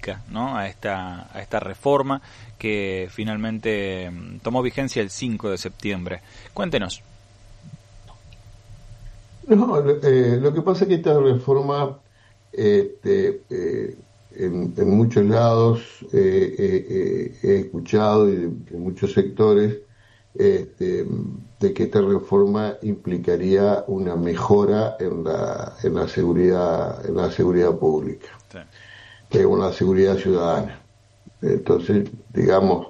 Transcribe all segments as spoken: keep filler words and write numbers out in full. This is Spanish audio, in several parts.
crítica, ¿no?, a esta a esta reforma que finalmente tomó vigencia el cinco de septiembre. Cuéntenos. No, eh, lo que pasa es que esta reforma, este, eh, en, en muchos lados eh, eh, eh, he escuchado y de, de muchos sectores este, de que esta reforma implicaría una mejora en la en la seguridad en la seguridad pública, sí, eh, o en la seguridad ciudadana. Entonces, digamos,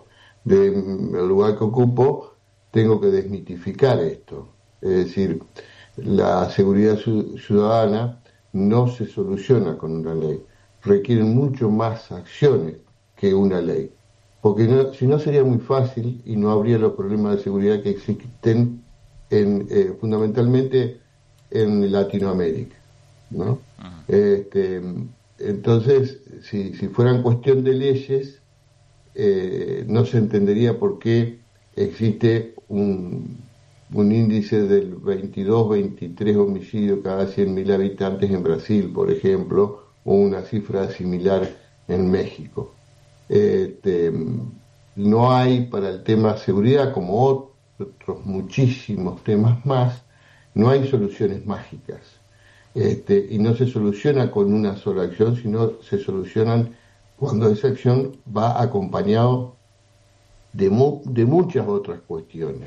del lugar que ocupo, tengo que desmitificar esto. Es decir, la seguridad ciudadana no se soluciona con una ley, requieren mucho más acciones que una ley, porque no, si no sería muy fácil y no habría los problemas de seguridad que existen en, eh, fundamentalmente en Latinoamérica, ¿no? Uh-huh. Este, entonces, si, si fueran cuestión de leyes, eh, no se entendería por qué existe un un índice del veintidós, veintitrés homicidios cada cien mil habitantes en Brasil, por ejemplo, o una cifra similar en México. Este, no hay para el tema seguridad, como otros muchísimos temas más, no hay soluciones mágicas. Este, y no se soluciona con una sola acción, sino se solucionan cuando esa acción va acompañado de, mu- de muchas otras cuestiones.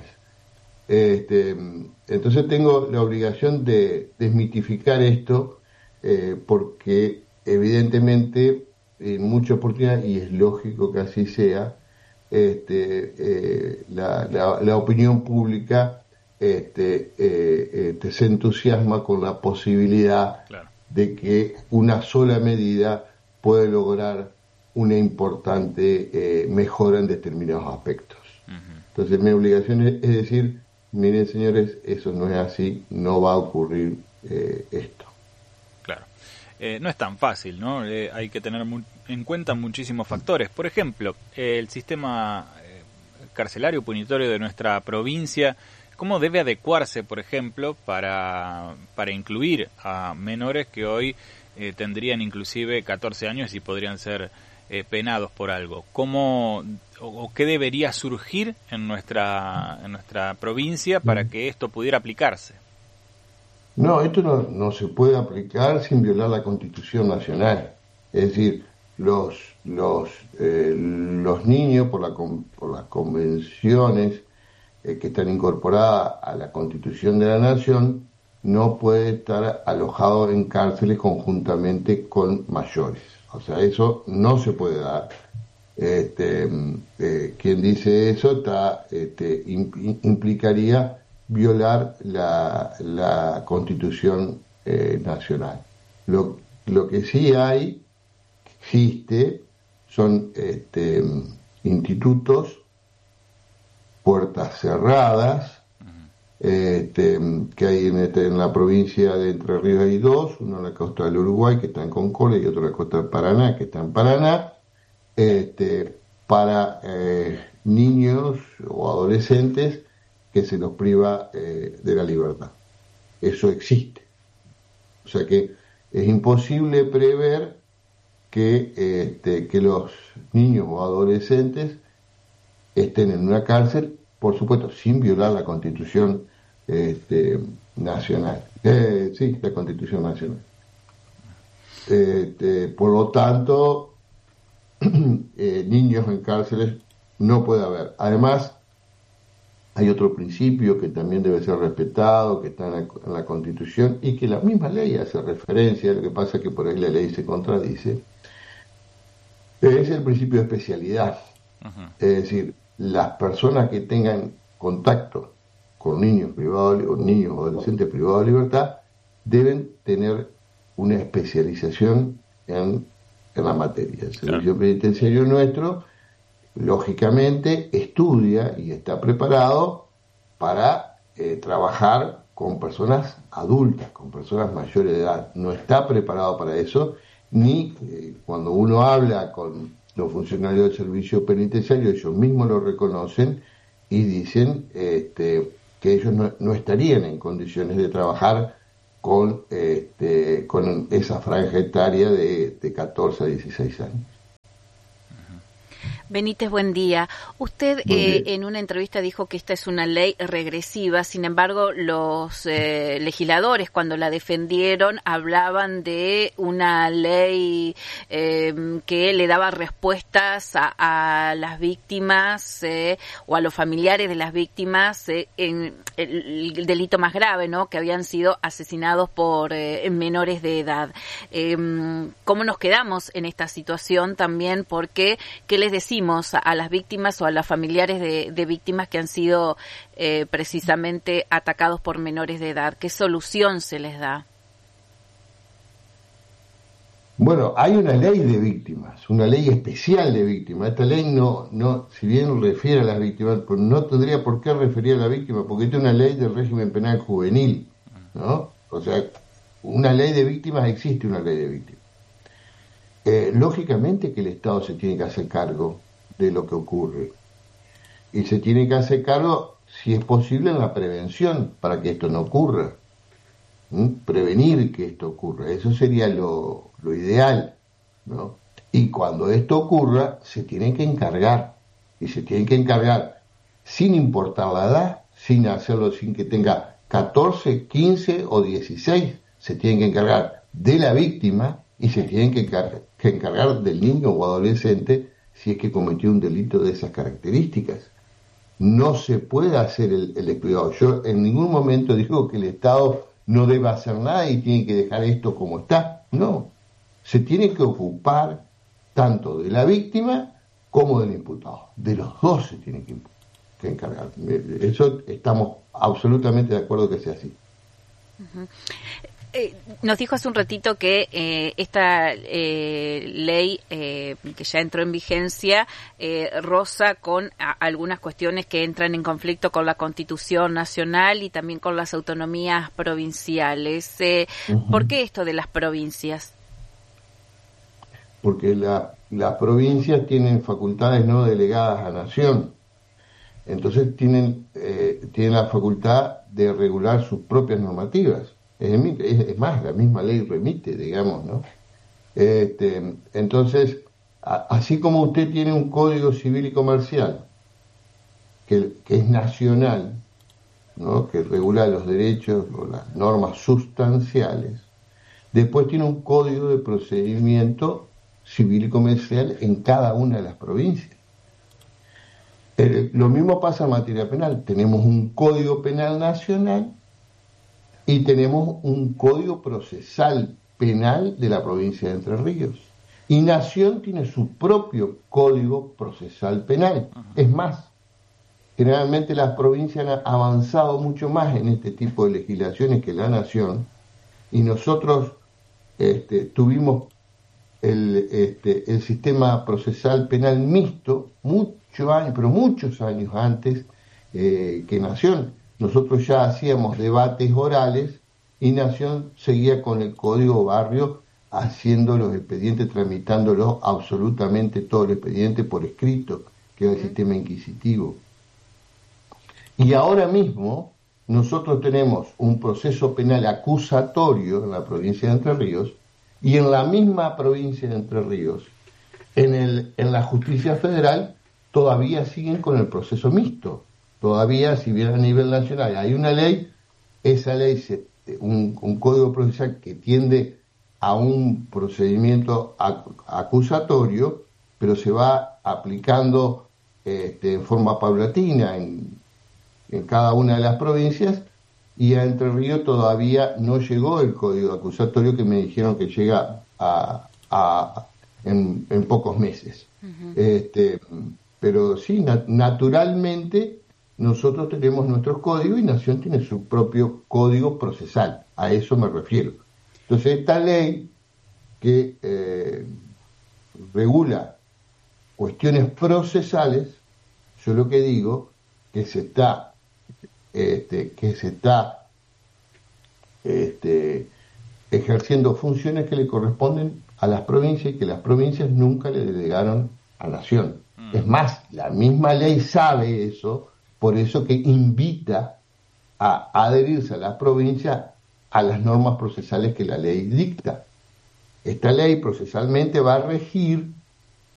Este, entonces tengo la obligación de desmitificar esto, eh, porque evidentemente en muchas oportunidades, y es lógico que así sea, este, eh, la, la, la opinión pública este, eh, este, se entusiasma con la posibilidad, claro, de que una sola medida puede lograr una importante eh, mejora en determinados aspectos. Uh-huh. Entonces mi obligación es, es decir, miren, señores, eso no es así, no va a ocurrir eh, esto. Claro. Eh, no es tan fácil, ¿no? Eh, hay que tener mu- en cuenta muchísimos factores. Por ejemplo, eh, el sistema eh, carcelario punitorio de nuestra provincia, ¿cómo debe adecuarse, por ejemplo, para, para incluir a menores que hoy eh, tendrían inclusive catorce años y podrían ser eh, penados por algo? ¿Cómo o, o qué debería surgir en nuestra en nuestra provincia para que esto pudiera aplicarse? No, esto no, no se puede aplicar sin violar la Constitución Nacional. Es decir, los los eh, los niños por la por las convenciones eh, que están incorporadas a la Constitución de la Nación no pueden estar alojados en cárceles conjuntamente con mayores. O sea, eso no se puede dar. Este, eh, quien dice eso está, este, imp- implicaría violar la, la Constitución eh, Nacional. Lo, lo que sí hay, existe, son este, institutos, puertas cerradas, este, que hay en, este, en la provincia de Entre Ríos hay dos, uno en la costa del Uruguay, que está en Concordia, y otro en la costa del Paraná, que está en Paraná, este, para eh, niños o adolescentes que se los priva eh, de la libertad. Eso existe. O sea que es imposible prever que, este, que los niños o adolescentes estén en una cárcel, por supuesto, sin violar la Constitución este, Nacional. Eh, sí, la Constitución Nacional. Este, por lo tanto, eh, niños en cárceles no puede haber. Además, hay otro principio que también debe ser respetado, que está en la, en la Constitución y que la misma ley hace referencia, lo que pasa es que por ahí la ley se contradice, es el principio de especialidad. Uh-huh. Es decir, las personas que tengan contacto con niños privados o niños o adolescentes privados de libertad deben tener una especialización en, en la materia. El servicio claro. penitenciario nuestro, lógicamente, estudia y está preparado para eh, trabajar con personas adultas, con personas mayores de edad. No está preparado para eso, ni eh, cuando uno habla con los funcionarios del servicio penitenciario, ellos mismos lo reconocen y dicen este, que ellos no, no estarían en condiciones de trabajar con, este, con esa franja etaria de, de catorce a dieciséis años. Benítez, buen día. Usted eh, en una entrevista dijo que esta es una ley regresiva, sin embargo, los eh, legisladores cuando la defendieron hablaban de una ley eh, que le daba respuestas a, a las víctimas eh, o a los familiares de las víctimas eh, en el, el delito más grave, ¿no? Que habían sido asesinados por eh, menores de edad. Eh, ¿Cómo nos quedamos en esta situación también? Porque, ¿qué les decimos a las víctimas o a los familiares de, de víctimas que han sido eh, precisamente atacados por menores de edad? ¿Qué solución se les da? Bueno, hay una ley de víctimas, una ley especial de víctimas. Esta ley no, no, si bien refiere a las víctimas, pues no tendría por qué referir a la víctima, porque esta es una ley del régimen penal juvenil, ¿no? O sea, una ley de víctimas, existe una ley de víctimas. Eh, lógicamente que el Estado se tiene que hacer cargo de lo que ocurre y se tiene que hacer cargo, si es posible, en la prevención para que esto no ocurra. ¿Mm? Prevenir que esto ocurra, eso sería lo, lo ideal, ¿no? Y cuando esto ocurra se tiene que encargar, y se tiene que encargar sin importar la edad, sin hacerlo sin que tenga catorce, quince o dieciséis, se tiene que encargar de la víctima y se tienen que, encar- que encargar del niño o adolescente si es que cometió un delito de esas características. No se puede hacer el, el descuidado. Yo en ningún momento digo que el Estado no deba hacer nada y tiene que dejar esto como está. No, se tiene que ocupar tanto de la víctima como del imputado. De los dos se tiene que, que encargar. Eso estamos absolutamente de acuerdo que sea así. Uh-huh. Eh, nos dijo hace un ratito que eh, esta eh, ley eh, que ya entró en vigencia eh, roza con a, algunas cuestiones que entran en conflicto con la Constitución Nacional y también con las autonomías provinciales. Eh, uh-huh. ¿Por qué esto de las provincias? Porque la, las provincias tienen facultades no delegadas a nación. Entonces tienen, eh, tienen la facultad de regular sus propias normativas. Es, es más, la misma ley remite, digamos, ¿no? Este, entonces, a, así como usted tiene un código civil y comercial que, que es nacional, ¿no? Que regula los derechos o las normas sustanciales, después tiene un código de procedimiento civil y comercial en cada una de las provincias. Eh, lo mismo pasa en materia penal. Tenemos un código penal nacional y tenemos un código procesal penal de la provincia de Entre Ríos. Y Nación tiene su propio código procesal penal. Uh-huh. Es más, generalmente las provincias han avanzado mucho más en este tipo de legislaciones que la Nación, y nosotros este, tuvimos el, este, el sistema procesal penal mixto muchos años, pero muchos años antes eh, que Nación. Nosotros ya hacíamos debates orales y Nación seguía con el código barrio haciendo los expedientes, tramitándolos absolutamente todo el expediente por escrito, que era el sistema inquisitivo. Y ahora mismo nosotros tenemos un proceso penal acusatorio en la provincia de Entre Ríos y en la misma provincia de Entre Ríos, en, el, en la justicia federal, todavía siguen con el proceso mixto. Todavía, si bien a nivel nacional hay una ley, esa ley, se, un, un código procesal que tiende a un procedimiento acusatorio, pero se va aplicando este, en forma paulatina en, en cada una de las provincias, y a Entre Ríos todavía no llegó el código acusatorio, que me dijeron que llega a, a en, en pocos meses. Uh-huh. Este, pero sí, na- naturalmente nosotros tenemos nuestros códigos y Nación tiene su propio código procesal, a eso me refiero. Entonces esta ley que eh, regula cuestiones procesales, yo lo que digo que se está este, que se está este, ejerciendo funciones que le corresponden a las provincias y que las provincias nunca le delegaron a Nación. Mm. Es más, la misma ley sabe eso, por eso que invita a adherirse a las provincias a las normas procesales que la ley dicta. Esta ley procesalmente va a regir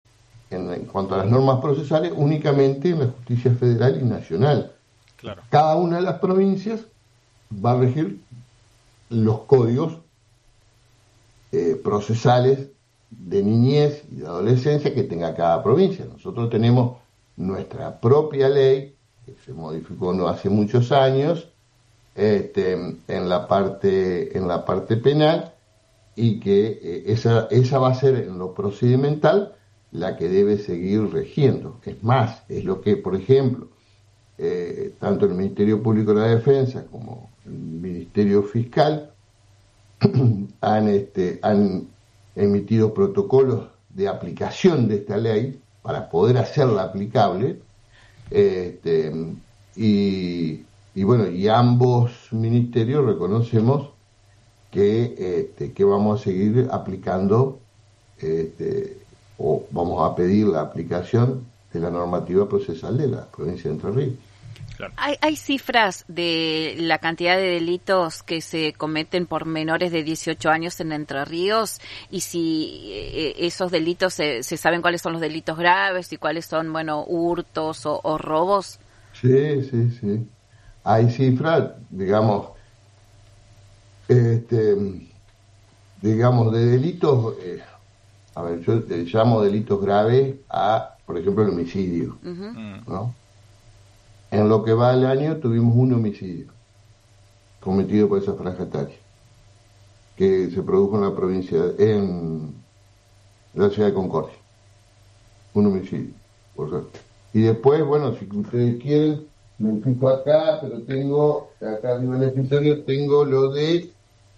en, en cuanto a las normas procesales, únicamente en la justicia federal y nacional. Claro. Cada una de las provincias va a regir los códigos eh, procesales de niñez y de adolescencia que tenga cada provincia. Nosotros tenemos nuestra propia ley, que se modificó no hace muchos años, este, en la parte, en la parte penal, y que eh, esa, esa va a ser en lo procedimental la que debe seguir regiendo. Es más, es lo que, por ejemplo, eh, tanto el Ministerio Público de la Defensa como el Ministerio Fiscal han, este, han emitido protocolos de aplicación de esta ley para poder hacerla aplicable, este, y, y bueno, y ambos ministerios reconocemos que, este, que vamos a seguir aplicando, este, o vamos a pedir la aplicación de la normativa procesal de la provincia de Entre Ríos. Claro. ¿Hay, ¿Hay cifras de la cantidad de delitos que se cometen por menores de dieciocho años en Entre Ríos? Y si eh, esos delitos, se, se saben cuáles son los delitos graves y cuáles son, bueno, hurtos o, o robos. Sí, sí, sí. Hay cifras, digamos, este, digamos, de delitos, eh, a ver, yo eh, llamo delitos graves a, por ejemplo, el homicidio, Uh-huh. ¿no? En lo que va del año tuvimos un homicidio cometido por esa franja etaria, que se produjo en la provincia, en la ciudad de Concordia. Un homicidio, por suerte. Y después, bueno, si ustedes quieren, me fijo acá, pero tengo, acá arriba en el escritorio, tengo lo de,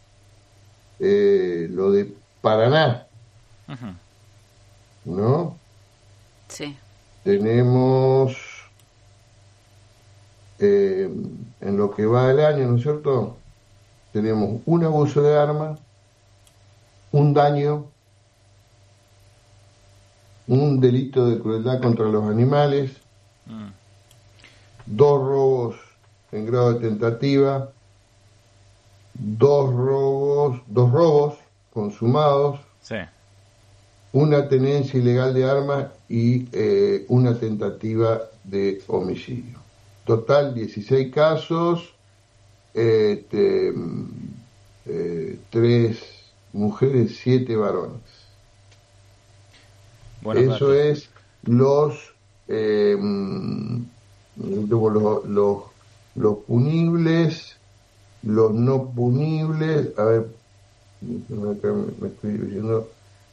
eh, lo de Paraná, Uh-huh. ¿no? Sí. Tenemos, eh, en lo que va del año, ¿no es cierto? Tenemos un abuso de arma, un daño, un delito de crueldad contra los animales, Mm. dos robos en grado de tentativa, dos robos, dos robos consumados, Sí. una tenencia ilegal de armas y eh, una tentativa de homicidio. Total dieciséis casos, este, eh, tres mujeres, siete varones. Bueno, Eso datos. es los, eh, los, los, los punibles, los no punibles. A ver, acá me, me estoy diciendo,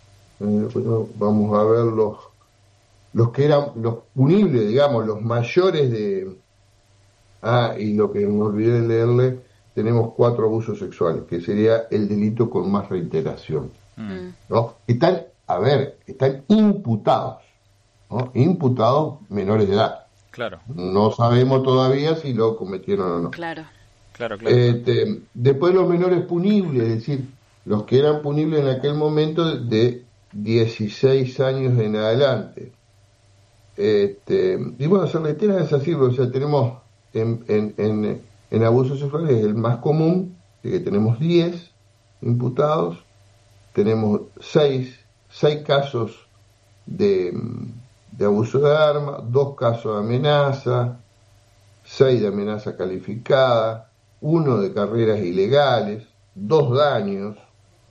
eh, vamos a ver los, los que eran los punibles, digamos, los mayores de... Ah, y lo que me olvidé de leerle, tenemos cuatro abusos sexuales, que sería el delito con más reiteración, Mm. ¿no? Están, a ver, están imputados, ¿no? Imputados menores de edad. Claro, No sabemos todavía si lo cometieron o no. Claro. claro, claro. Este, después los menores punibles, es decir, los que eran punibles en aquel momento de dieciséis años en adelante. Este, y bueno, se reiteran esas cifras, o sea, tenemos en, en, en, en abusos sexuales el más común, que tenemos diez imputados, tenemos seis casos de, de abuso de arma, dos casos de amenaza, seis de amenaza calificada, uno de carreras ilegales, dos daños,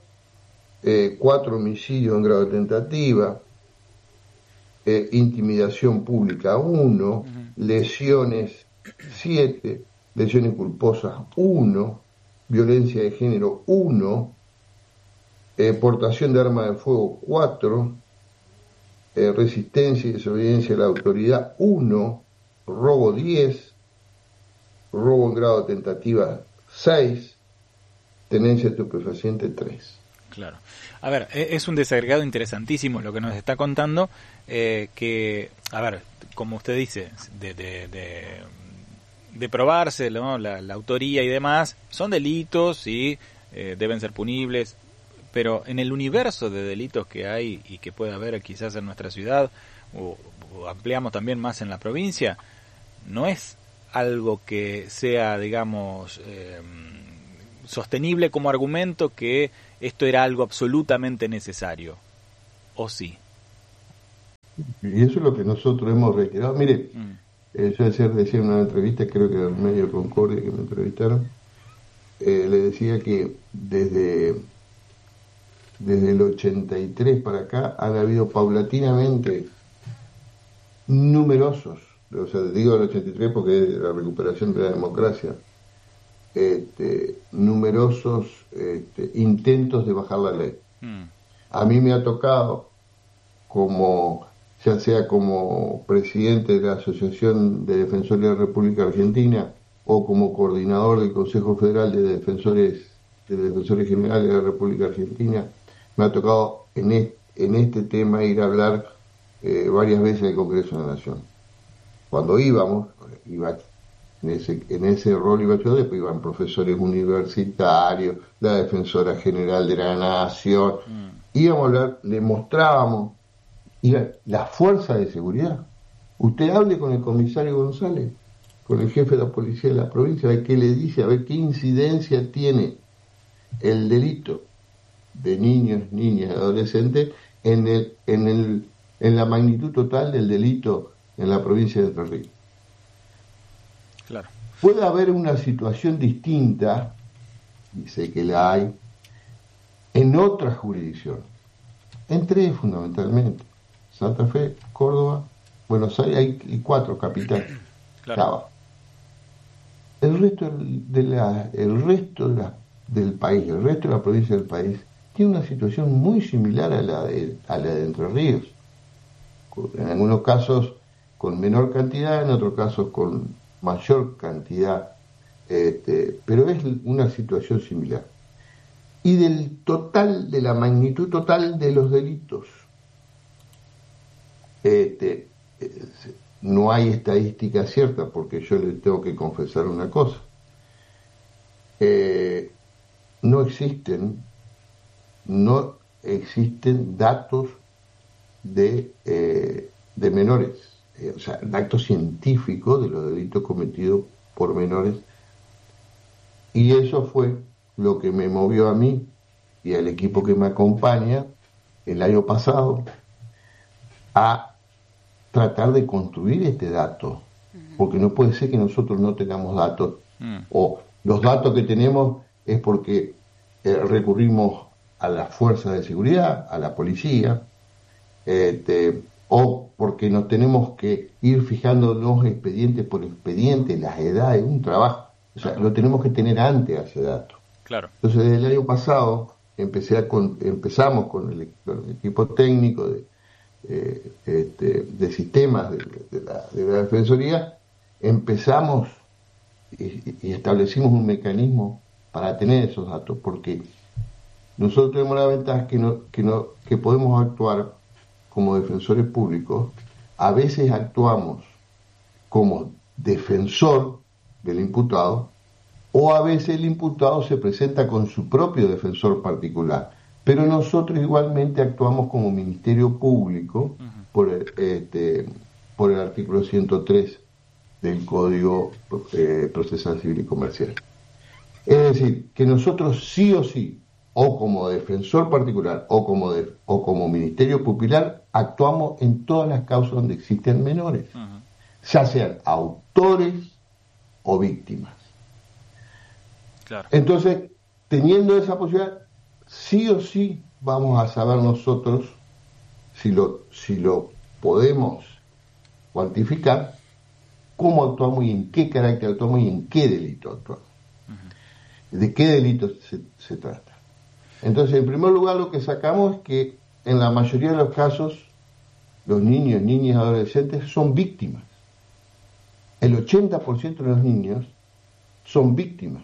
eh, cuatro homicidios en grado de tentativa, eh, intimidación pública uno, Uh-huh. lesiones siete, lesiones culposas uno, violencia de género uno, eh, portación de arma de fuego cuatro, eh, resistencia y desobediencia a la autoridad uno, robo diez, robo en grado de tentativa seis, tenencia estupefaciente tres. Claro. A ver, e- es un desagregado interesantísimo lo que nos está contando, eh, que, a ver, como usted dice, de, de, de, de probarse, ¿no? la, la autoría y demás, son delitos y eh, deben ser punibles, pero en el universo de delitos que hay y que puede haber quizás en nuestra ciudad, o, o ampliamos también más en la provincia, no es algo que sea, digamos, eh, sostenible como argumento que esto era algo absolutamente necesario, ¿o sí? Y eso es lo que nosotros hemos reiterado. Mire, mm. eh, yo ayer decía en una entrevista, creo que era el medio Concordia que me entrevistaron, eh, le decía que desde, desde el ochenta y tres para acá han habido paulatinamente numerosos, o sea, digo el ochenta y tres porque es la recuperación de la democracia, este, numerosos este, intentos de bajar la ley. Mm. A mí me ha tocado, como ya sea como presidente de la Asociación de Defensores de la República Argentina o como coordinador del Consejo Federal de Defensores de Defensores Generales de la República Argentina, me ha tocado en este, en este tema ir a hablar eh, varias veces al Congreso de la Nación. Cuando íbamos, iba en ese, en ese rol iba yo, después iban profesores universitarios, la Defensora General de la Nación, mm. íbamos a hablar, le mostrábamos la fuerza de seguridad. Usted hable con el comisario González, con el jefe de la policía de la provincia, a ver qué le dice, a ver qué incidencia tiene el delito de niños, niñas, adolescentes en el, en el, en la magnitud total del delito en la provincia de Entre Ríos. Claro. Puede haber una situación distinta, y sé que la hay, en otras jurisdicciones, en tres fundamentalmente: Santa Fe, Córdoba, Buenos Aires, hay cuatro capitales. Claro. El resto de la, el resto de la, del país, el resto de la provincia del país, tiene una situación muy similar a la de, a la de Entre Ríos. En algunos casos con menor cantidad, en otros casos con mayor cantidad, este, pero es una situación similar. Y del total, de la magnitud total de los delitos, Este, no hay estadística cierta, porque yo les tengo que confesar una cosa. Eh, no existen, no existen datos de, eh, de menores, eh, o sea, datos científicos de los delitos cometidos por menores. Y eso fue lo que me movió a mí y al equipo que me acompaña el año pasado a tratar de construir este dato, porque no puede ser que nosotros no tengamos datos, mm. o los datos que tenemos es porque eh, recurrimos a las fuerzas de seguridad, a la policía, este, o porque nos tenemos que ir fijándonos expediente por expediente, las edades, un trabajo, o sea, lo tenemos que tener antes a ese dato. Claro. Entonces, desde el año pasado empecé a con, empezamos con el, con el equipo técnico de Eh, este, de sistemas de, de, la, de la Defensoría, empezamos y, y establecimos un mecanismo para tener esos datos, porque nosotros tenemos la ventaja que no, que no, que podemos actuar como defensores públicos. A veces actuamos como defensor del imputado, o a veces el imputado se presenta con su propio defensor particular. Pero nosotros igualmente actuamos como Ministerio Público uh-huh. por, el, este, por el artículo ciento tres del Código eh, Procesal Civil y Comercial. Es decir, que nosotros sí o sí, o como defensor particular o como, de, o como Ministerio Pupilar, actuamos en todas las causas donde existen menores, uh-huh. ya sean autores o víctimas. Claro. Entonces, teniendo esa posibilidad, sí o sí vamos a saber nosotros, si lo, si lo podemos cuantificar, cómo actuamos y en qué carácter actuamos y en qué delito actuamos. Uh-huh. De qué delito se, se trata. Entonces, en primer lugar, lo que sacamos es que en la mayoría de los casos los niños, niñas y adolescentes son víctimas. El ochenta por ciento de los niños son víctimas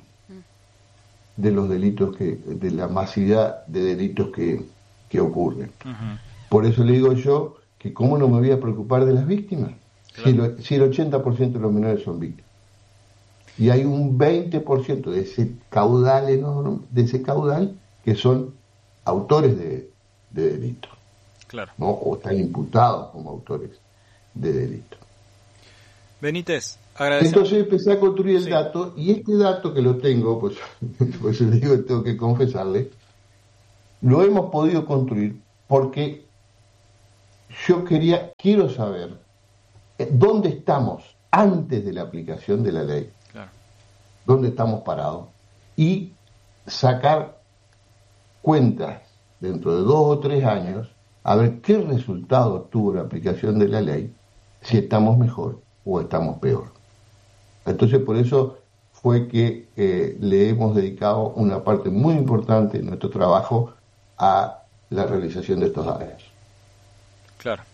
de los delitos que, de la masividad de delitos que, que ocurren. Uh-huh. Por eso le digo yo que cómo no me voy a preocupar de las víctimas, claro. si, lo, si el ochenta por ciento de los menores son víctimas. Y hay un veinte por ciento de ese caudal enorme, de ese caudal que son autores de, de delitos. Claro. ¿No? O están imputados como autores de delitos. Benítez, agradecemos. Entonces empecé a construir el sí. dato, y este dato que lo tengo, pues, pues le digo, tengo que confesarle, lo hemos podido construir porque yo quería, quiero saber dónde estamos antes de la aplicación de la ley, claro. dónde estamos parados, y sacar cuentas dentro de dos o tres años, a ver qué resultado tuvo la aplicación de la ley, si estamos mejor o estamos peor. Entonces, por eso fue que eh, le hemos dedicado una parte muy importante de nuestro trabajo a la realización de estos años. Claro.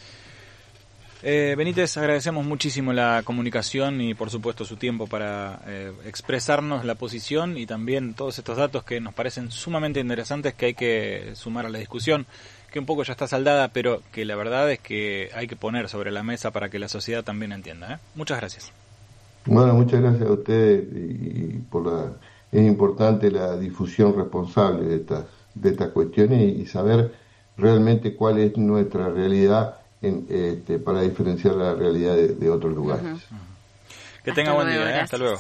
Eh, Benítez, agradecemos muchísimo la comunicación y por supuesto su tiempo para eh, expresarnos la posición y también todos estos datos que nos parecen sumamente interesantes que hay que sumar a la discusión, que un poco ya está saldada, pero que la verdad es que hay que poner sobre la mesa para que la sociedad también entienda, ¿eh? Muchas gracias. Bueno, muchas gracias a ustedes y por la, es importante la difusión responsable de estas de estas cuestiones y, y saber realmente cuál es nuestra realidad en, este, para diferenciar la realidad de, de otros lugares. Uh-huh. Que tenga buen día, ¿eh? Hasta luego.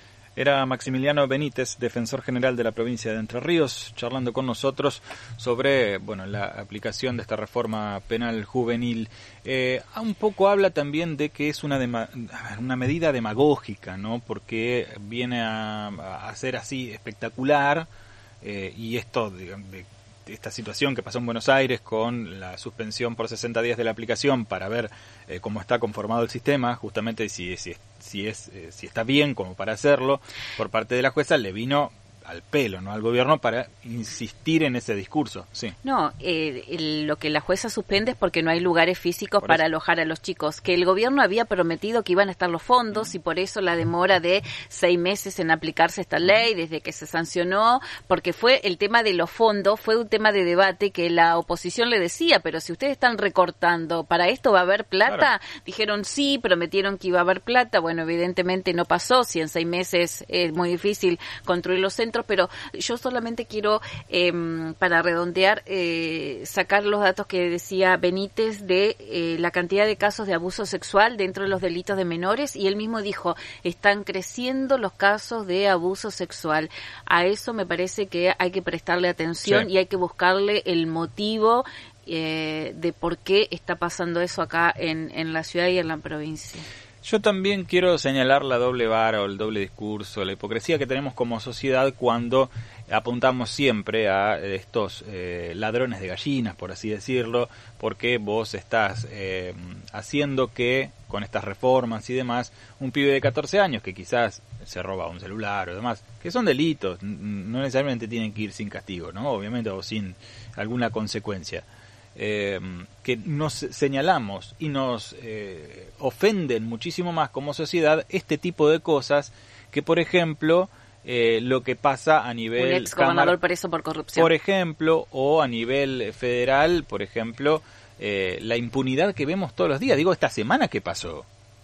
Era Maximiliano Benítez, defensor general de la provincia de Entre Ríos, charlando con nosotros sobre bueno la aplicación de esta reforma penal juvenil. Eh, un poco habla también de que es una, dema- una medida demagógica, ¿no? Porque viene a, a ser así espectacular eh, y esto de, de esta situación que pasó en Buenos Aires con la suspensión por sesenta días de la aplicación para ver eh, cómo está conformado el sistema, justamente si, si, si, es, eh, si está bien como para hacerlo, por parte de la jueza le vino al pelo, ¿no? Al gobierno para insistir en ese discurso. Sí. No, eh, el, lo que la jueza suspende es porque no hay lugares físicos para alojar a los chicos, que el gobierno había prometido que iban a estar los fondos y por eso la demora de seis meses en aplicarse esta ley desde que se sancionó, porque fue el tema de los fondos, fue un tema de debate que la oposición le decía, pero si ustedes están recortando, ¿para esto va a haber plata? Claro. Dijeron sí, prometieron que iba a haber plata, bueno, evidentemente no pasó, si en seis meses es muy difícil construir los centros, pero yo solamente quiero, eh, para redondear, eh, sacar los datos que decía Benítez de eh, la cantidad de casos de abuso sexual dentro de los delitos de menores, y él mismo dijo, están creciendo los casos de abuso sexual. A eso me parece que hay que prestarle atención sí. y hay que buscarle el motivo eh, de por qué está pasando eso acá en, en la ciudad y en la provincia. Yo también quiero señalar la doble vara o el doble discurso, la hipocresía que tenemos como sociedad cuando apuntamos siempre a estos eh, ladrones de gallinas, por así decirlo, porque vos estás eh, haciendo que, con estas reformas y demás, un pibe de catorce años que quizás se roba un celular o demás, que son delitos, no necesariamente tienen que ir sin castigo, ¿no? Obviamente, o sin alguna consecuencia. Eh, que nos señalamos y nos eh, ofenden muchísimo más como sociedad este tipo de cosas que, por ejemplo, eh, lo que pasa a nivel... Un ex gobernador preso por corrupción. Por ejemplo, o a nivel federal, por ejemplo, eh, la impunidad que vemos todos los días. Digo, esta semana que pasó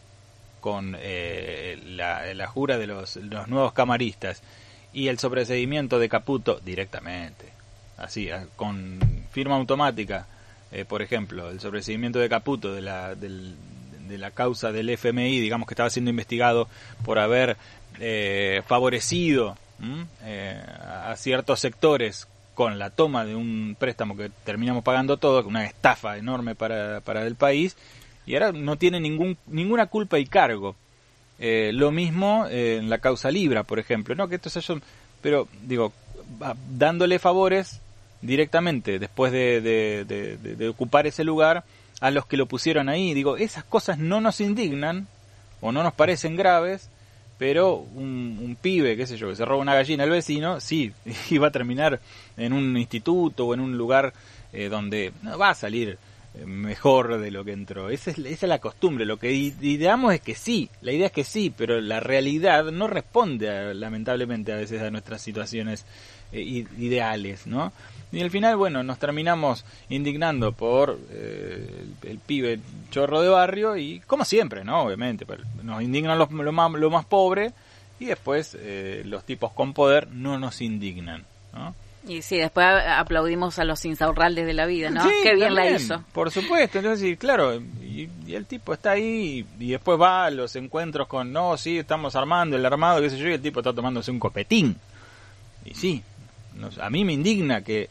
con eh, la, la jura de los, los nuevos camaristas y el sobreseimiento de Caputo directamente, así, con firma automática. Eh, por ejemplo, el sobreseimiento de Caputo de la, del, de la causa del F M I, digamos que estaba siendo investigado por haber eh, favorecido eh, a ciertos sectores con la toma de un préstamo que terminamos pagando todo, una estafa enorme para, para el país, y ahora no tiene ningún ninguna culpa y cargo. Eh, lo mismo eh, en la causa Libra, por ejemplo, no que estos son, pero digo, dándole favores directamente después de, de, de, de, de ocupar ese lugar a los que lo pusieron ahí. Digo, esas cosas no nos indignan o no nos parecen graves, pero un, un pibe, qué sé yo, que se roba una gallina al vecino, sí, iba a terminar en un instituto o en un lugar eh, donde no va a salir mejor de lo que entró. Esa es, esa es la costumbre. Lo que ideamos es que sí, la idea es que sí, pero la realidad no responde a, lamentablemente a veces a nuestras situaciones eh, ideales, ¿no? Y al final, bueno, nos terminamos indignando por eh, el, el pibe chorro de barrio y, como siempre, ¿no? Obviamente, nos indignan los, lo, más, lo más pobre y después eh, los tipos con poder no nos indignan, ¿no? Y sí, después aplaudimos a los insaurraldes de la vida, ¿no? Sí, qué bien también, la hizo. Por supuesto, entonces, sí, claro, y, y el tipo está ahí y, y después va a los encuentros con, no, sí, estamos armando el armado, qué sé yo, y el tipo está tomándose un copetín. Y sí, nos, a mí me indigna que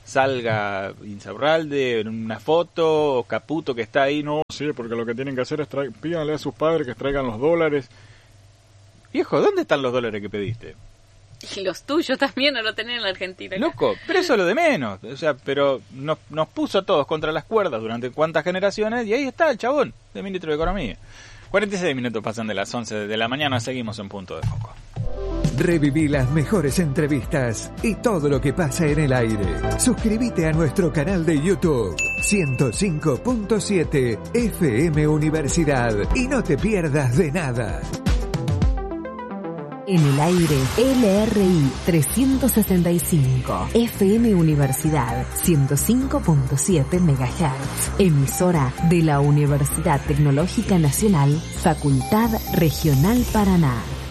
salga Insaurralde en una foto, o Caputo que está ahí, no, sí, porque lo que tienen que hacer es traer, pídanle a sus padres que traigan los dólares. Viejo, ¿dónde están los dólares que pediste? Y los tuyos también no lo tenían en la Argentina. Loco, pero eso es lo de menos. O sea, pero nos, nos puso a todos contra las cuerdas durante cuántas generaciones, y ahí está el chabón de ministro de Economía. cuarenta y seis minutos pasan de las once de la mañana, seguimos en Punto de Foco. Reviví las mejores entrevistas y todo lo que pasa en el aire. Suscríbete a nuestro canal de YouTube ciento cinco punto siete F M Universidad y no te pierdas de nada. En el aire, L R I trescientos sesenta y cinco, F M Universidad ciento cinco punto siete megahertz, emisora de la Universidad Tecnológica Nacional, Facultad Regional Paraná.